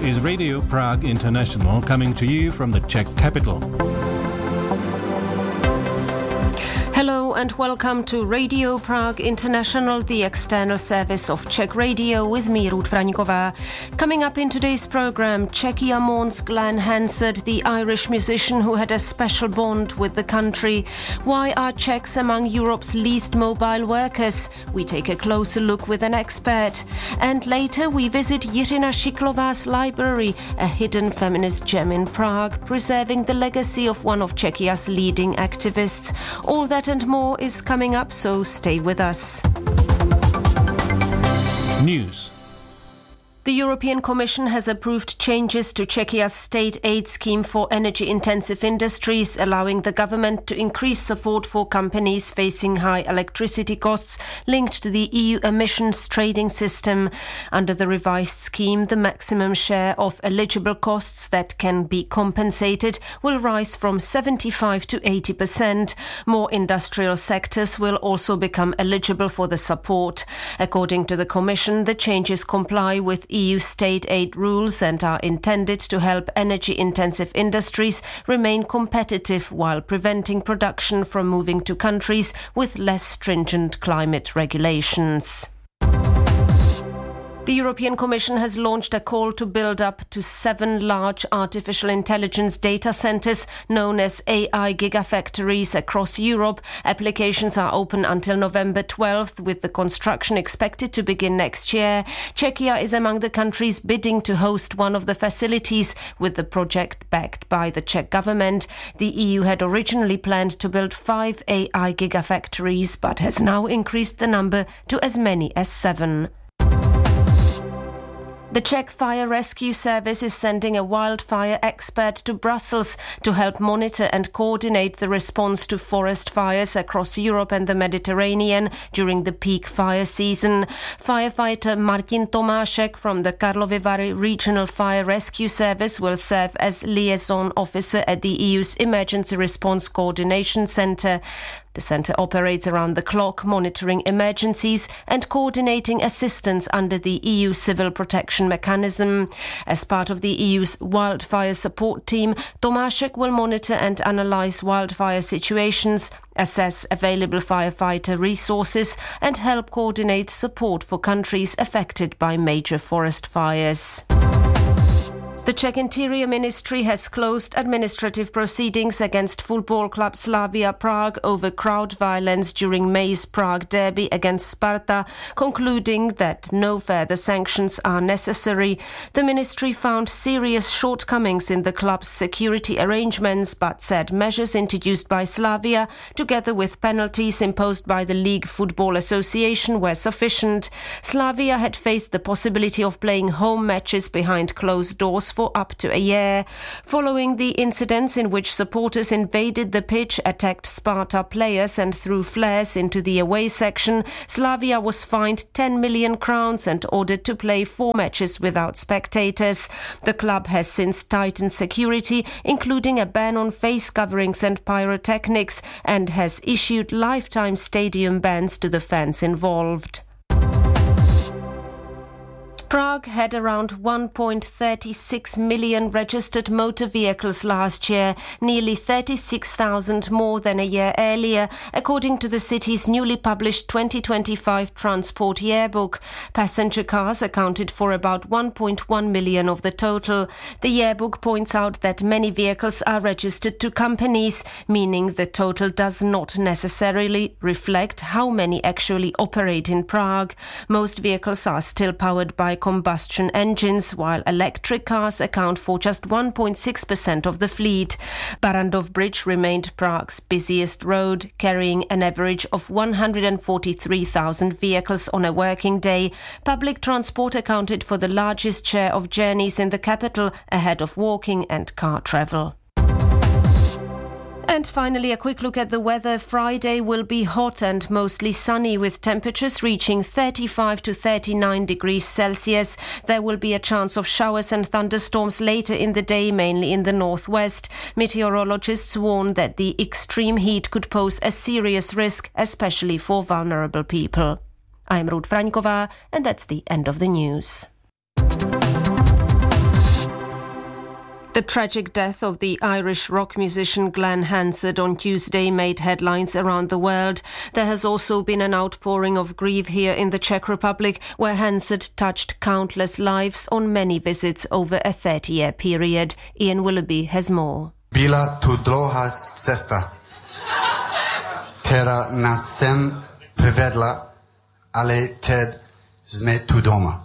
is Radio Prague International, coming to you from the Czech capital. Hello and welcome to Radio Prague International, the external service of Czech Radio, with me, Ruth Vraňková. Coming up in today's program, Czechia mourns Glenn Hansard, the Irish musician who had a special bond with the country. Why are Czechs among Europe's least mobile workers? We take a closer look with an expert. And later we visit Jiřina Šiklová's library, a hidden feminist gem in Prague, preserving the legacy of one of Czechia's leading activists. All that and more is coming up, so stay with us. News. The European Commission has approved changes to Czechia's state aid scheme for energy-intensive industries, allowing the government to increase support for companies facing high electricity costs linked to the EU emissions trading system. Under the revised scheme, the maximum share of eligible costs that can be compensated will rise from 75% to 80%. More industrial sectors will also become eligible for the support. According to the Commission, the changes comply with EU state aid rules and are intended to help energy-intensive industries remain competitive while preventing production from moving to countries with less stringent climate regulations. The European Commission has launched a call to build up to 7 large artificial intelligence data centres known as AI gigafactories across Europe. Applications are open until November 12th, with the construction expected to begin next year. Czechia is among the countries bidding to host one of the facilities, with the project backed by the Czech government. The EU had originally planned to build 5 AI gigafactories, but has now increased the number to as many as 7. The Czech Fire Rescue Service is sending a wildfire expert to Brussels to help monitor and coordinate the response to forest fires across Europe and the Mediterranean during the peak fire season. Firefighter Martin Tomášek from the Karlovy Vary Regional Fire Rescue Service will serve as liaison officer at the EU's Emergency Response Coordination Centre. The centre operates around the clock, monitoring emergencies and coordinating assistance under the EU Civil Protection Mechanism. As part of the EU's wildfire support team, Tomášek will monitor and analyse wildfire situations, assess available firefighter resources and help coordinate support for countries affected by major forest fires. The Czech Interior Ministry has closed administrative proceedings against football club Slavia Prague over crowd violence during May's Prague derby against Sparta, concluding that no further sanctions are necessary. The ministry found serious shortcomings in the club's security arrangements, but said measures introduced by Slavia, together with penalties imposed by the League Football Association, were sufficient. Slavia had faced the possibility of playing home matches behind closed doors for up to a year. Following the incidents in which supporters invaded the pitch, attacked Sparta players and threw flares into the away section, Slavia was fined 10 million crowns and ordered to play 4 matches without spectators. The club has since tightened security, including a ban on face coverings and pyrotechnics, and has issued lifetime stadium bans to the fans involved. Prague had around 1.36 million registered motor vehicles last year, nearly 36,000 more than a year earlier, according to the city's newly published 2025 Transport Yearbook. Passenger cars accounted for about 1.1 million of the total. The yearbook points out that many vehicles are registered to companies, meaning the total does not necessarily reflect how many actually operate in Prague. Most vehicles are still powered by combustion engines, while electric cars account for just 1.6% of the fleet. Barrandov Bridge remained Prague's busiest road, carrying an average of 143,000 vehicles on a working day. Public transport accounted for the largest share of journeys in the capital, ahead of walking and car travel. And finally, a quick look at the weather. Friday will be hot and mostly sunny, with temperatures reaching 35 to 39 degrees Celsius. There will be a chance of showers and thunderstorms later in the day, mainly in the northwest. Meteorologists warn that the extreme heat could pose a serious risk, especially for vulnerable people. I'm Ruth Vraňková, and that's the end of the news. The tragic death of the Irish rock musician Glenn Hansard on Tuesday made headlines around the world. There has also been an outpouring of grief here in the Czech Republic, where Hansard touched countless lives on many visits over a 30-year period. Ian Willoughby has more. Byla tu dlouhá cesta, která nás sem přivedla, ale teď jsme tu doma.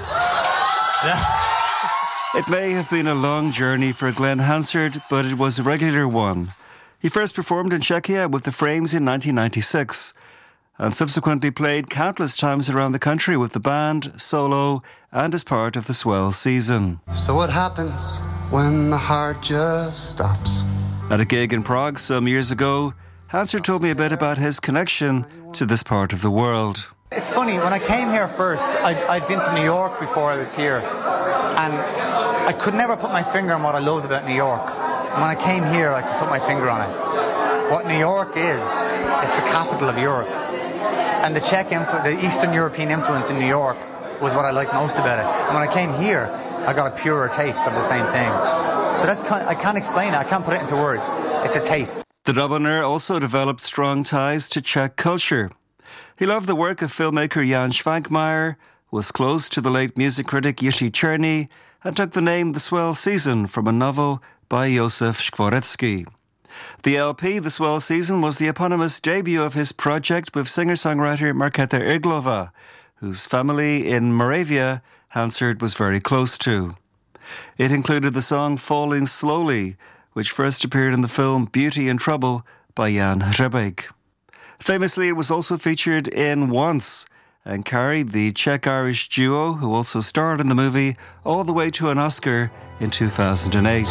It may have been a long journey for Glenn Hansard, but it was a regular one. He first performed in Czechia with the Frames in 1996 and subsequently played countless times around the country with the band, solo and as part of the Swell season. So what happens when the heart just stops? At a gig in Prague some years ago, Hansard told me a bit about his connection to this part of the world. It's funny, when I came here first, I'd been to New York before I was here, and I could never put my finger on what I loved about New York. And when I came here, I could put my finger on it. What New York is, it's the capital of Europe. And the the Eastern European influence in New York was what I liked most about it. And when I came here, I got a purer taste of the same thing. So I can't explain it, I can't put it into words. It's a taste. The Dubliner also developed strong ties to Czech culture. He loved the work of filmmaker Jan Švankmajer, was close to the late music critic Jiří Černý, and took the name The Swell Season from a novel by Josef Škvorecký. The LP, The Swell Season, was the eponymous debut of his project with singer-songwriter Markéta Irglová, whose family in Moravia Hansard was very close to. It included the song Falling Slowly, which first appeared in the film Beauty and Trouble by Jan Hřebejk. Famously, it was also featured in Once and carried the Czech-Irish duo, who also starred in the movie, all the way to an Oscar in 2008.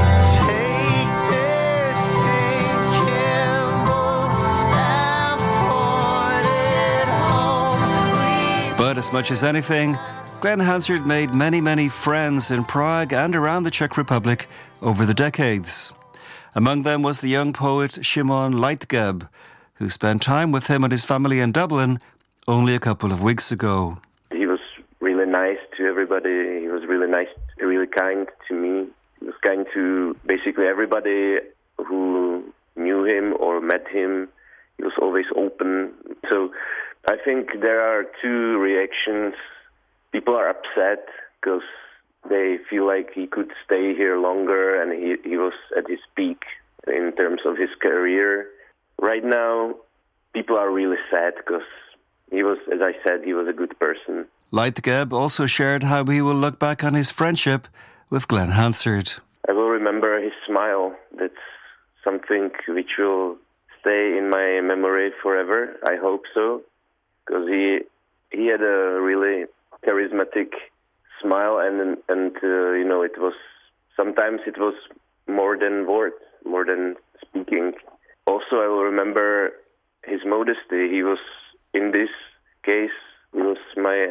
But as much as anything, Glenn Hansard made many, many friends in Prague and around the Czech Republic over the decades. Among them was the young poet Šimon Leitgeb, who spent time with him and his family in Dublin only a couple of weeks ago. He was really nice to everybody. He was really kind to me. He was kind to basically everybody who knew him or met him. He was always open. So I think there are two reactions. People are upset because they feel like he could stay here longer and he was at his peak in terms of his career. Right now, people are really sad because he was, as I said, he was a good person. Leitgeb also shared how he will look back on his friendship with Glenn Hansard. I will remember his smile. That's something which will stay in my memory forever. I hope so, because he had a really charismatic smile, and you know, it was sometimes it was more than words, more than speaking. Also, I will remember his modesty. He was, in this case, he was my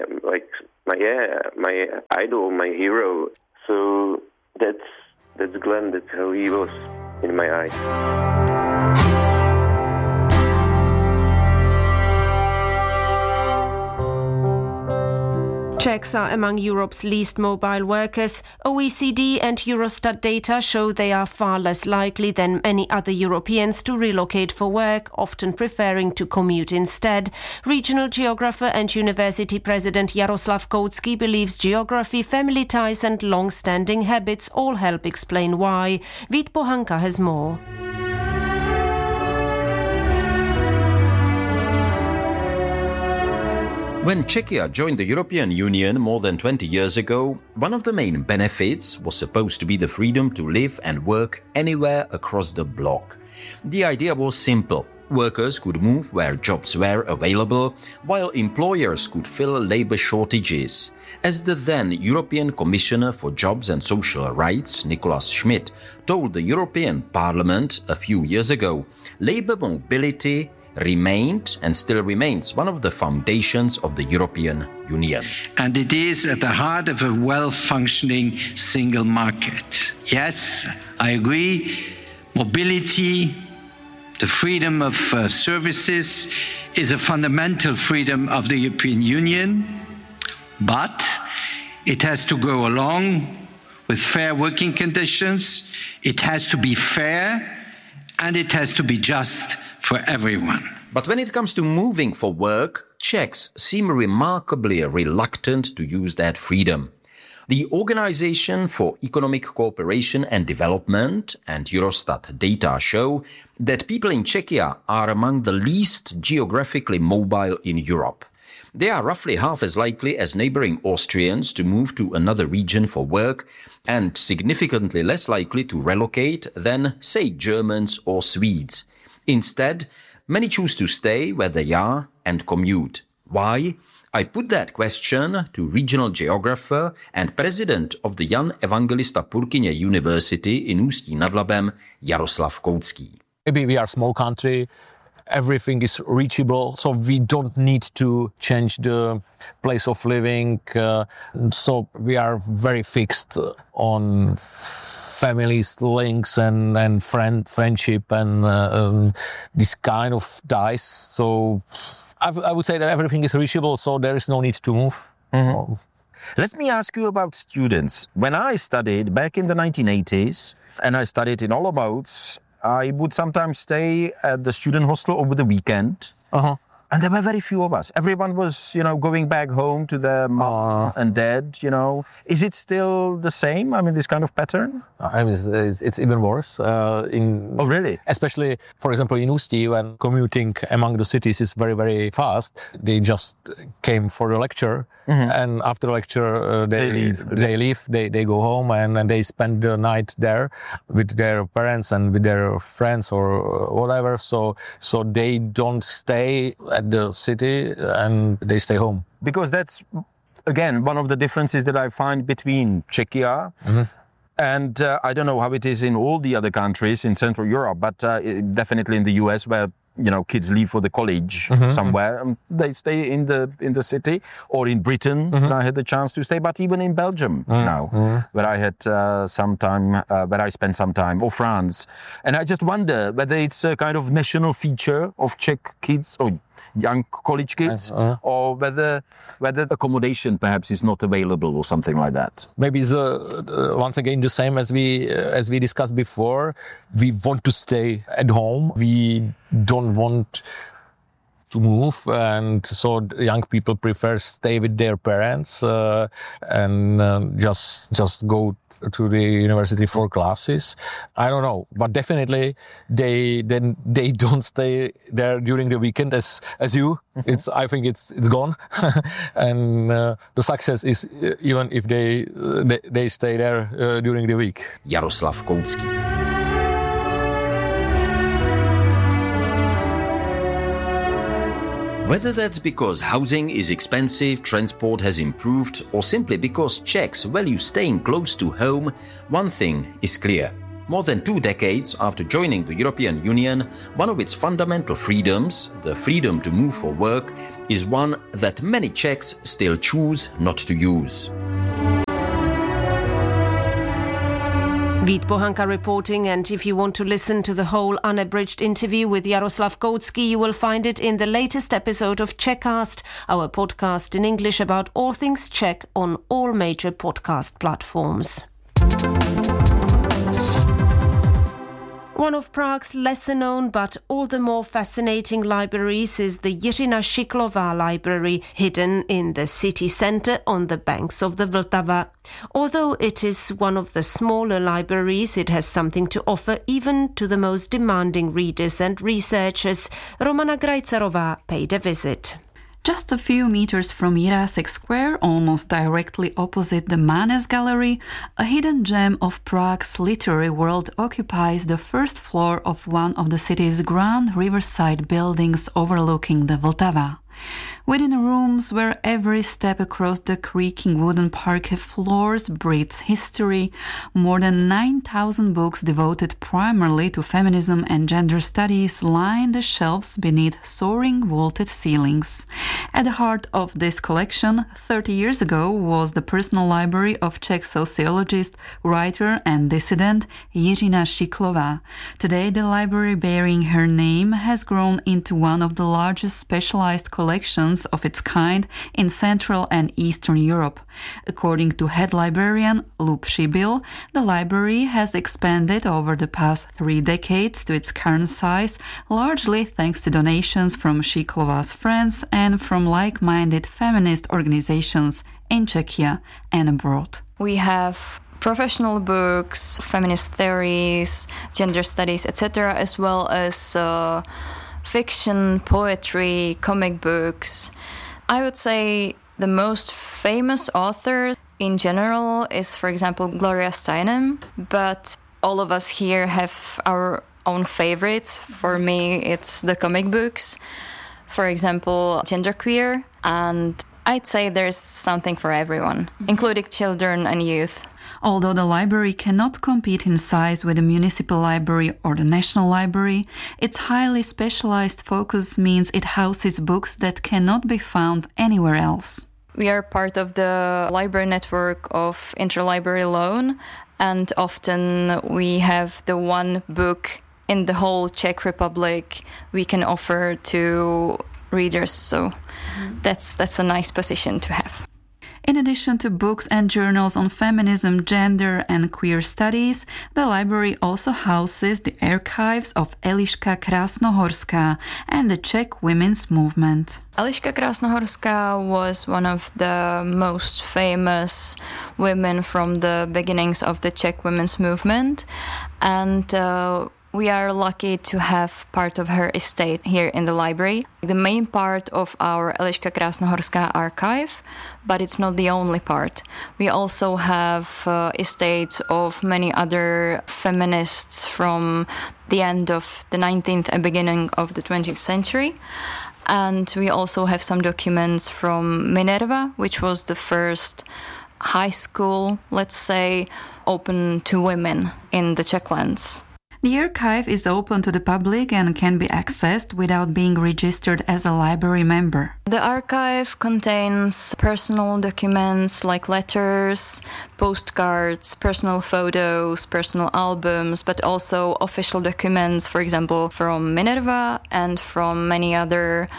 idol, my hero. So that's Glenn. That's how he was in my eyes. Czechs are among Europe's least mobile workers. OECD and Eurostat data show they are far less likely than many other Europeans to relocate for work, often preferring to commute instead. Regional geographer and university president Jaroslav Koutsky believes geography, family ties and long-standing habits all help explain why. Vít Pohanka has more. When Czechia joined the European Union more than 20 years ago, one of the main benefits was supposed to be the freedom to live and work anywhere across the bloc. The idea was simple. Workers could move where jobs were available, while employers could fill labor shortages. As the then European Commissioner for Jobs and Social Rights, Nicolas Schmit, told the European Parliament a few years ago, labor mobility remained and still remains one of the foundations of the European Union. And it is at the heart of a well-functioning single market. Yes, I agree, mobility, the freedom of services is a fundamental freedom of the European Union, but it has to go along with fair working conditions. It has to be fair and it has to be just for everyone. But when it comes to moving for work, Czechs seem remarkably reluctant to use that freedom. The Organization for Economic Cooperation and Development and Eurostat data show that people in Czechia are among the least geographically mobile in Europe. They are roughly half as likely as neighboring Austrians to move to another region for work and significantly less likely to relocate than, say, Germans or Swedes. Instead, many choose to stay where they are and commute. Why? I put that question to regional geographer and president of the Jan Evangelista Purkyně University in Ústí nad Labem, Jaroslav Koucký. Maybe we are a small country, everything is reachable, so we don't need to change the place of living. So we are very fixed on families, links and friendship and this kind of ties. So I would say that everything is reachable, so there is no need to move. Mm-hmm. Let me ask you about students. When I studied back in the 1980s, and I studied in Olomouc, I would sometimes stay at the student hostel over the weekend. And there were very few of us. Everyone was, going back home to their mom and dad, Is it still the same? I mean, this kind of pattern? I mean, it's even worse. Oh, really? Especially, for example, in Ústí, when commuting among the cities is very, very fast. They just came for a lecture, and after the lecture, they leave. They go home and they spend the night there with their parents and with their friends or whatever. So they don't stay at the city and they stay home. Because that's, again, one of the differences that I find between Czechia and I don't know how it is in all the other countries in Central Europe, but definitely in the US where, kids leave for the college somewhere. They stay in the city, or in Britain, I had the chance to stay, but even in Belgium now, where I had where I spent some time, or France. And I just wonder whether it's a kind of national feature of Czech kids or young college kids, or whether accommodation perhaps is not available or something like that. Maybe it's once again the same as we discussed before. We want to stay at home. We don't want to move, and so young people prefer stay with their parents and just go to the university for classes. I don't know, but definitely they don't stay there during the weekend as you. I think it's gone, and the success is even if they stay there during the week. Jaroslav Koucký. Whether that's because housing is expensive, transport has improved, or simply because Czechs value staying close to home, one thing is clear. More than 2 decades after joining the European Union, one of its fundamental freedoms, the freedom to move for work, is one that many Czechs still choose not to use. Vít Pohanka reporting, and if you want to listen to the whole unabridged interview with Jaroslav Koucký, you will find it in the latest episode of Czechcast, our podcast in English about all things Czech on all major podcast platforms. One of Prague's lesser-known but all the more fascinating libraries is the Jiřina Šiklová Library, hidden in the city centre on the banks of the Vltava. Although it is one of the smaller libraries, it has something to offer even to the most demanding readers and researchers. Romana Grajcarová paid a visit. Just a few meters from Jurásek Square, almost directly opposite the Mánes Gallery, a hidden gem of Prague's literary world occupies the first floor of one of the city's grand riverside buildings overlooking the Vltava. Within rooms where every step across the creaking wooden parquet floors breathes history, more than 9,000 books devoted primarily to feminism and gender studies line the shelves beneath soaring vaulted ceilings. At the heart of this collection, 30 years ago, was the personal library of Czech sociologist, writer and dissident Jiřina Šiklová. Today, the library bearing her name has grown into one of the largest specialized collections editions of its kind in Central and Eastern Europe. According to head librarian Lub Shibil, the library has expanded over the past 3 decades to its current size, largely thanks to donations from Šiklova's friends and from like-minded feminist organizations in Czechia and abroad. We have professional books, feminist theories, gender studies, etc., as well as fiction, poetry, comic books. I would say the most famous author in general is, for example, Gloria Steinem, but all of us here have our own favorites. For me, it's the comic books, for example, genderqueer, and I'd say there's something for everyone, including children and youth. Although the library cannot compete in size with the municipal library or the national library, its highly specialized focus means it houses books that cannot be found anywhere else. We are part of the library network of Interlibrary Loan, and often we have the one book in the whole Czech Republic we can offer to readers, so that's a nice position to have. In addition to books and journals on feminism, gender and queer studies, the library also houses the archives of Eliška Krásnohorská and the Czech women's movement. Eliška Krásnohorská was one of the most famous women from the beginnings of the Czech women's movement, and we are lucky to have part of her estate here in the library. The main part of our Eliška Krásnohorská archive, but it's not the only part. We also have estates of many other feminists from the end of the 19th and beginning of the 20th century. And we also have some documents from Minerva, which was the first high school, let's say, open to women in the Czech lands. The archive is open to the public and can be accessed without being registered as a library member. The archive contains personal documents like letters, postcards, personal photos, personal albums, but also official documents, for example, from Minerva and from many other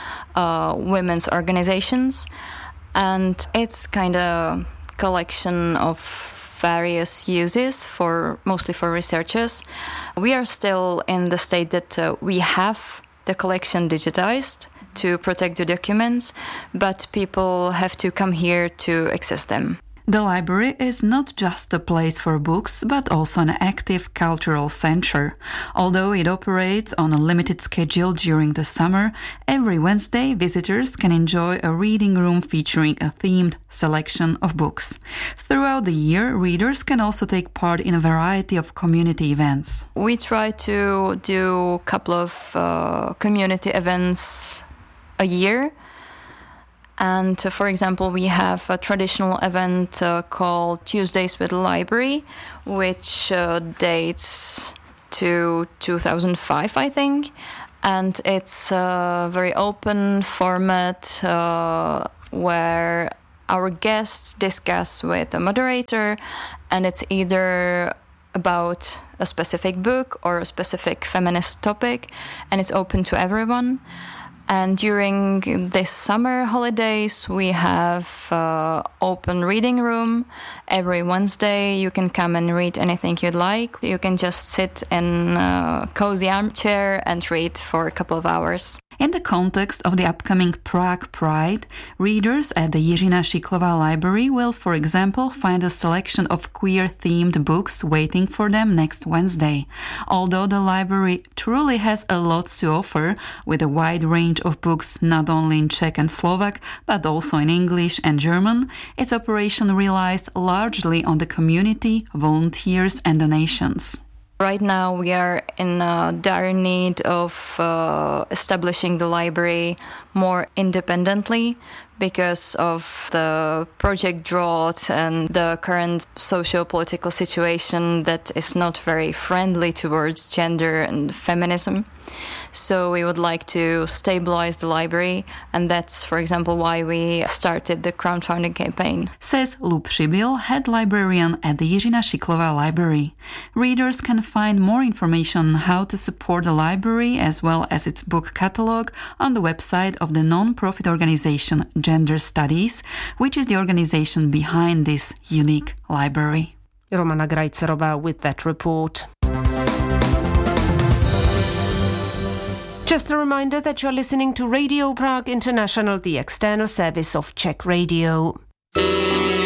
women's organizations. And it's kind of collection of various uses, mostly for researchers. We are still in the state that we have the collection digitized to protect the documents, but people have to come here to access them. The library is not just a place for books, but also an active cultural center. Although it operates on a limited schedule during the summer, every Wednesday visitors can enjoy a reading room featuring a themed selection of books. Throughout the year, readers can also take part in a variety of community events. We try to do a couple of community events a year. And for example, we have a traditional event called Tuesdays with the Library, which dates to 2005, I think. And it's a very open format where our guests discuss with a moderator, and it's either about a specific book or a specific feminist topic, and it's open to everyone. And during this summer holidays, we have open reading room. Every Wednesday, you can come and read anything you'd like. You can just sit in a cozy armchair and read for a couple of hours. In the context of the upcoming Prague Pride, readers at the Jiřina Šiklová Library will, for example, find a selection of queer-themed books waiting for them next Wednesday. Although the library truly has a lot to offer, with a wide range of books not only in Czech and Slovak, but also in English and German, its operation relies largely on the community, volunteers and donations. Right now we are in dire need of establishing the library more independently, because of the project drought and the current socio-political situation that is not very friendly towards gender and feminism. So we would like to stabilize the library, and that's, for example, why we started the crowdfunding campaign. Says Lub Přibyl, head librarian at the Jiřina Šiklova Library. Readers can find more information on how to support the library as well as its book catalogue on the website of the non-profit organization Gender Studies, which is the organization behind this unique library. Romana Grajcerova with that report. Just a reminder that you're listening to Radio Prague International, the external service of Czech Radio.